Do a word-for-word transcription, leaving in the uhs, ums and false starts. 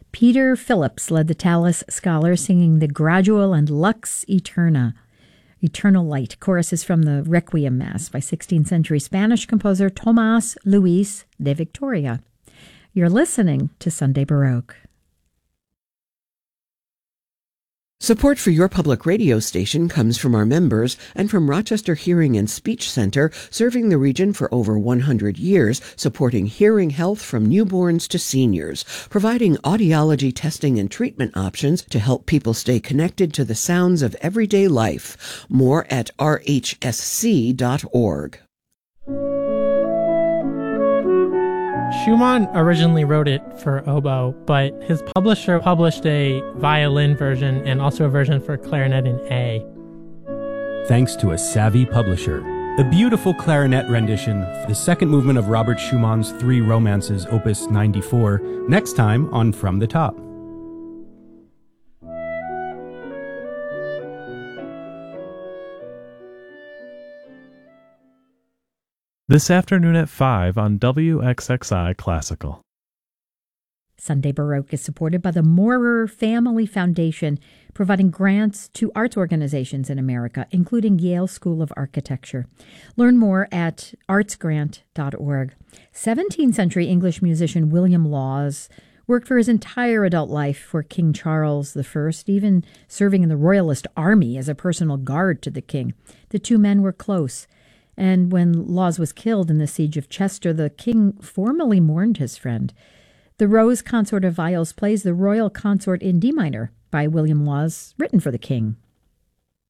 Peter Phillips led the Tallis Scholars, singing the Gradual and Lux Eterna, Eternal Light. Chorus is from the Requiem Mass by sixteenth century Spanish composer Tomás Luis de Victoria. You're listening to Sunday Baroque. Support for your public radio station comes from our members and from Rochester Hearing and Speech Center, serving the region for over one hundred years, supporting hearing health from newborns to seniors, providing audiology testing and treatment options to help people stay connected to the sounds of everyday life. More at r h s c dot org. Schumann originally wrote it for oboe, but his publisher published a violin version and also a version for clarinet in A. Thanks to a savvy publisher. The beautiful clarinet rendition, the second movement of Robert Schumann's Three Romances, Opus ninety-four, next time on From the Top. This afternoon at five on W X X I Classical. Sunday Baroque is supported by the Maurer Family Foundation, providing grants to arts organizations in America, including Yale School of Architecture. Learn more at arts grant dot org. seventeenth century English musician William Laws worked for his entire adult life for King Charles the First, even serving in the Royalist Army as a personal guard to the king. The two men were close. And when Laws was killed in the siege of Chester, the king formally mourned his friend. The Rose Consort of Viols plays the Royal Consort in D minor by William Laws, written for the king.